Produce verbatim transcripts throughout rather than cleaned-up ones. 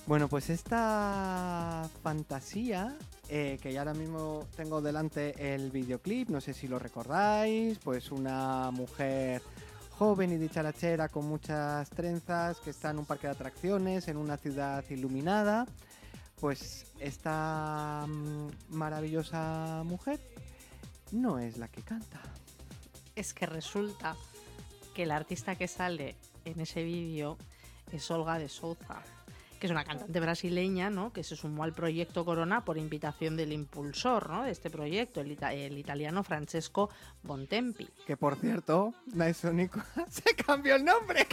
Bueno, pues esta fantasía, eh, que ya ahora mismo tengo delante el videoclip, no sé si lo recordáis, pues una mujer joven y dicharachera con muchas trenzas que está en un parque de atracciones, en una ciudad iluminada, pues esta mm, maravillosa mujer no es la que canta. Es que resulta que la artista que sale en ese vídeo es Olga de Souza, que es una cantante brasileña, ¿no?, que se sumó al proyecto Corona por invitación del impulsor, ¿no?, de este proyecto, el, ita- el italiano Francesco Bontempi. Que por cierto, Naisónico se cambió el nombre.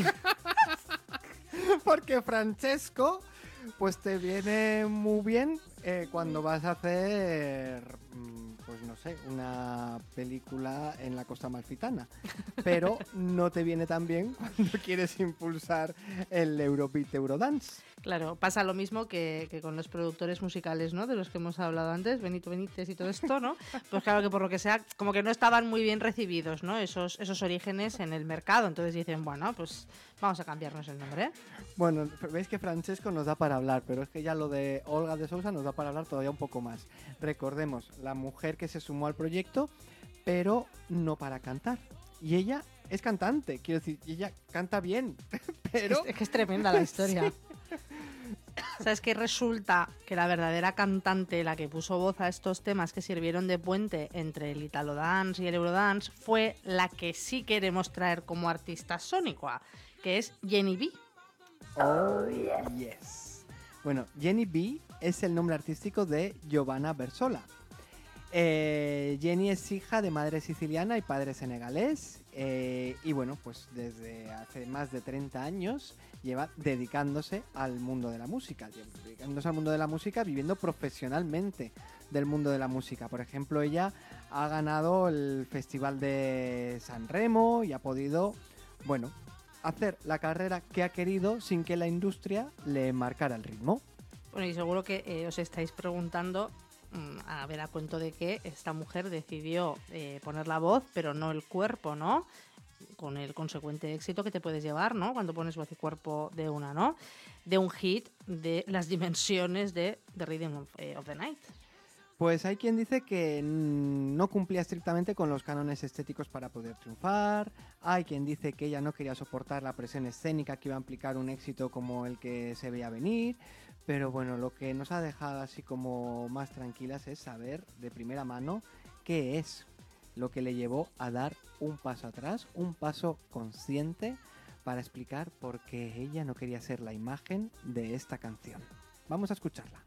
Porque Francesco, pues te viene muy bien eh, cuando vas a hacer, mm, pues no sé, una película en la Costa Amalfitana. Pero no te viene tan bien cuando quieres impulsar el Eurobeat Eurodance. Claro, pasa lo mismo que, que con los productores musicales, ¿no?, de los que hemos hablado antes, Benito Benítez y todo esto, ¿no? Pues claro que por lo que sea, como que no estaban muy bien recibidos, ¿no?, esos, esos orígenes en el mercado. Entonces dicen, bueno, pues vamos a cambiarnos el nombre, ¿eh? Bueno, veis que Francesco nos da para hablar, pero es que ya lo de Olga de Sousa nos da para hablar todavía un poco más. Recordemos, la mujer que se sumó al proyecto, pero no para cantar. Y ella es cantante, quiero decir, y ella canta bien, pero... Es, es que es tremenda la historia. Sí. O sea, es que resulta que la verdadera cantante, la que puso voz a estos temas que sirvieron de puente entre el Italo Dance y el Eurodance, fue la que sí queremos traer como artista sónica, que es Jenny B. Oh, yes. Bueno, Jenny B es el nombre artístico de Giovanna Versola. Eh, Jenny es hija de madre siciliana y padre senegalés, eh, y bueno, pues desde hace más de treinta años lleva dedicándose al mundo de la música, dedicándose al mundo de la música, viviendo profesionalmente del mundo de la música. Por ejemplo, ella ha ganado el Festival de San Remo y ha podido, bueno, hacer la carrera que ha querido sin que la industria le marcara el ritmo. Bueno, y seguro que eh, os estáis preguntando, a ver a cuento de que esta mujer decidió eh, poner la voz, pero no el cuerpo, ¿no? Con el consecuente éxito que te puedes llevar, ¿no?, cuando pones voz y cuerpo de una, ¿no?, de un hit de las dimensiones de The Rhythm of, eh, of the Night. Pues hay quien dice que no cumplía estrictamente con los cánones estéticos para poder triunfar. Hay quien dice que ella no quería soportar la presión escénica que iba a implicar un éxito como el que se veía venir. Pero bueno, lo que nos ha dejado así como más tranquilas es saber de primera mano qué es lo que le llevó a dar un paso atrás, un paso consciente para explicar por qué ella no quería ser la imagen de esta canción. Vamos a escucharla.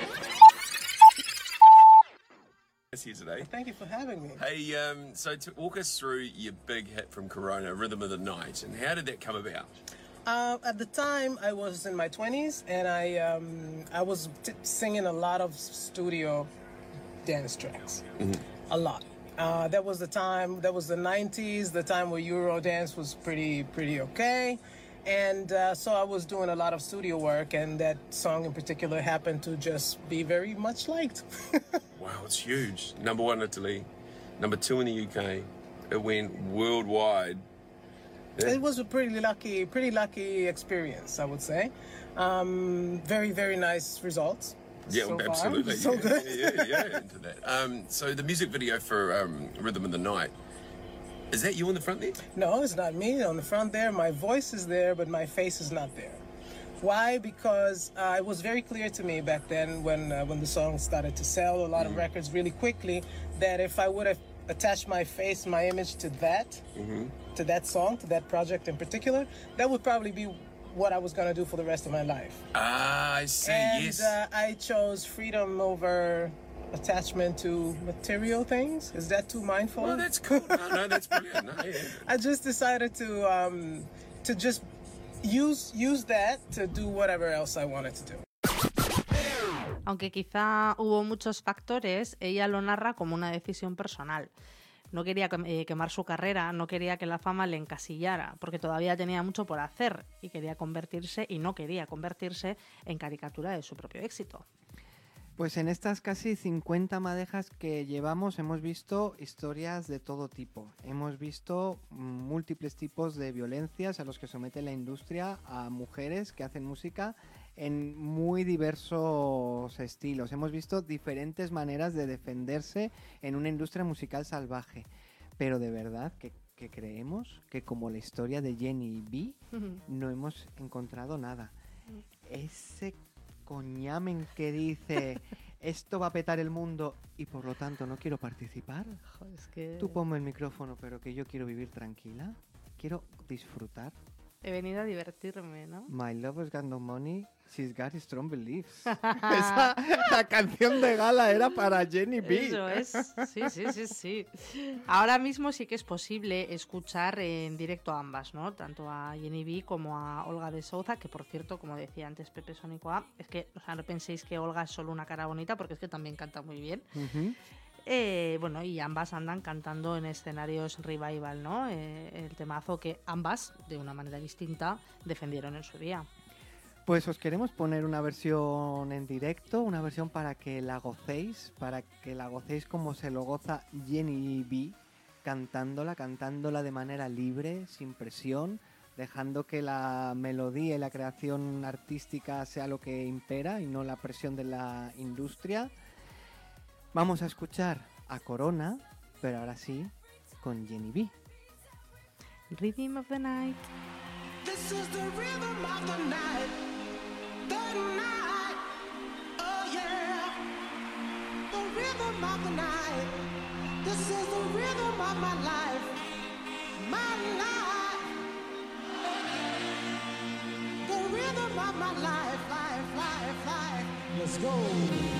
Here today. Thank you for having me. Hey, um, so to walk us through your big hit from Corona, Rhythm of the Night, and how did that come about? Uh, at the time, I was in my twenties, and I um, I was t- singing a lot of studio dance tracks, mm-hmm. a lot. Uh, that was the time. That was the nineties, the time where Euro dance was pretty pretty okay, and uh, so I was doing a lot of studio work, and that song in particular happened to just be very much liked. Wow, it's huge. Number one in Italy, number two in the U K. It went worldwide. Yeah. It was a pretty lucky, pretty lucky experience, I would say. Um, very, very nice results. Yeah, so absolutely. Far. So yeah, good. yeah, yeah, into that. Um, so the music video for um, Rhythm of the Night, is that you on the front there? No, it's not me on the front there. My voice is there, but my face is not there. Why? Because uh, it was very clear to me back then when uh, when the song started to sell a lot mm-hmm. of records really quickly that if I would have attached my face, my image to that, mm-hmm. to that song, to that project in particular, that would probably be what I was going to do for the rest of my life. Ah, I see, and, yes. And uh, I chose freedom over attachment to material things. Is that too mindful? Well, that's cool. No, no, that's brilliant. No, yeah. I just decided to um, to just use use that to do whatever else I wanted to do. Aunque quizá hubo muchos factores, ella lo narra como una decisión personal. No quería eh, quemar su carrera, no quería que la fama le encasillara, porque todavía tenía mucho por hacer y quería convertirse, y no quería convertirse, en caricatura de su propio éxito. Pues en estas casi cincuenta madejas que llevamos hemos visto historias de todo tipo. Hemos visto múltiples tipos de violencias a los que somete la industria a mujeres que hacen música en muy diversos estilos. Hemos visto diferentes maneras de defenderse en una industria musical salvaje. Pero de verdad que, que creemos que como la historia de Jenny B, no hemos encontrado nada. Ese coñamen que dice esto va a petar el mundo y por lo tanto no quiero participar. Joder, es que... Tú ponme el micrófono, pero que yo quiero vivir tranquila. Quiero disfrutar. He venido a divertirme, ¿no? My love has got no money, she's got strong beliefs. Esa, la canción de gala era para Jenny B. Eso es, sí, sí, sí, sí. Ahora mismo sí que es posible escuchar en directo a ambas, ¿no? Tanto a Jenny B como a Olga de Souza, que por cierto, como decía antes Pepe Sónico A, es que, o sea, no penséis que Olga es solo una cara bonita, porque es que también canta muy bien. Uh-huh. Eh, bueno, y ambas andan cantando en escenarios revival, ¿no? Eh, el temazo que ambas, de una manera distinta, defendieron en su día. Pues os queremos poner una versión en directo, una versión para que la gocéis, para que la gocéis como se lo goza Jenny B, cantándola, cantándola de manera libre, sin presión, dejando que la melodía y la creación artística sea lo que impera y no la presión de la industria. Vamos a escuchar a Corona, pero ahora sí, con Jenny B. Rhythm of the Night. This is the rhythm of the night, the night, oh yeah, the rhythm of the night. This is the rhythm of my life, my life, the rhythm of my life, life, life, life. Let's go.